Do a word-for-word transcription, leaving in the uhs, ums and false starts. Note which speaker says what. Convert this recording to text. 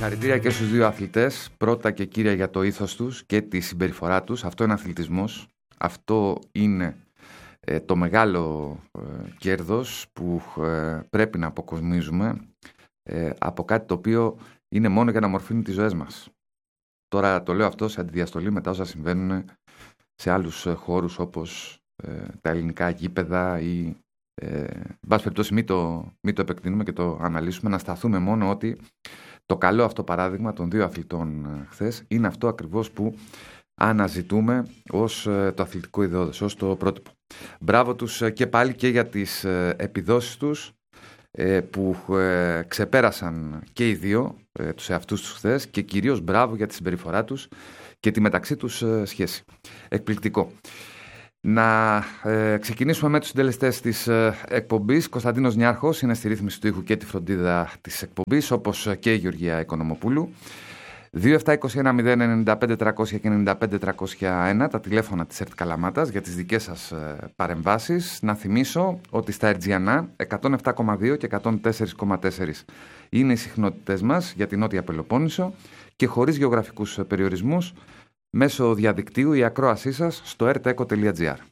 Speaker 1: Συγχαρητήρια και στους δύο αθλητές. Πρώτα και κύρια για το ήθος τους και τη συμπεριφορά τους. Αυτό είναι αθλητισμός. Αυτό είναι ε, το μεγάλο ε, κέρδος που ε, πρέπει να αποκοσμίζουμε ε, από κάτι το οποίο είναι μόνο για να μορφύνει τις ζωές μας. Τώρα το λέω αυτό σε αντιδιαστολή μετά όσα συμβαίνουν σε άλλους χώρους όπως ε, τα ελληνικά γήπεδα ή ε, βάση περιπτώσει μην το, μην το επεκτείνουμε και το αναλύσουμε, να σταθούμε μόνο ότι το καλό αυτό παράδειγμα των δύο αθλητών χθες είναι αυτό ακριβώς που αναζητούμε ως ε, το αθλητικό ιδεώδες, ως το πρότυπο. Μπράβο τους ε, και πάλι και για τις ε, επιδόσεις τους ε, που ε, ξεπέρασαν και οι δύο ε, τους εαυτούς τους χθες και κυρίως μπράβο για τη συμπεριφορά τους και τη μεταξύ τους ε, σχέση. Εκπληκτικό. Να ε, ξεκινήσουμε με τους συντελεστές της ε, εκπομπής. Κωνσταντίνος Νιάρχος είναι στη ρύθμιση του ήχου και τη φροντίδα της εκπομπής, όπως και η Γεωργία Οικονομοπούλου. δύο επτά είκοσι ένα μηδέν ενενήντα πέντε τριακόσια και ενενήντα πέντε τριακόσια ένα τα τηλέφωνα της ΕΡΤ Καλαμάτας για τις δικές σας ε, παρεμβάσεις. Να θυμίσω ότι στα Ερτζιανά εκατόν επτά κόμμα δύο και εκατόν τέσσερα κόμμα τέσσερα είναι οι συχνότητες μας για την Νότια Πελοπόννησο και χωρίς γεωγραφικούς περιορισμούς μέσω διαδικτύου η ακρόασή σας στο ερτ εκο τελεία τζι άρ.